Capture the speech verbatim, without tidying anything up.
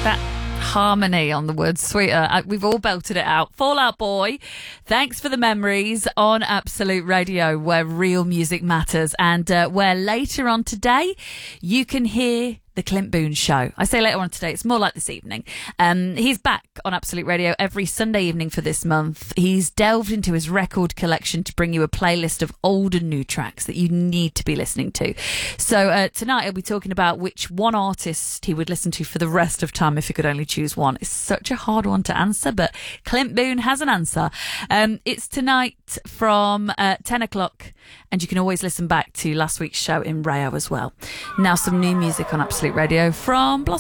That harmony on the word sweeter. Uh, we've all belted it out. Fall Out Boy, thanks for the memories on Absolute Radio, where real music matters, and uh, where later on today you can hear the Clint Boon Show. I say later on today, it's more like this evening. Um, he's back on Absolute Radio every Sunday evening for this month. He's delved into his record collection to bring you a playlist of old and new tracks that you need to be listening to. So uh, tonight he'll be talking about which one artist he would listen to for the rest of time if he could only choose one. It's such a hard one to answer, but Clint Boon has an answer. Um, it's tonight from uh, ten o'clock, and you can always listen back to last week's show in Rayo as well. Now some new music on Absolute Radio from Blossom.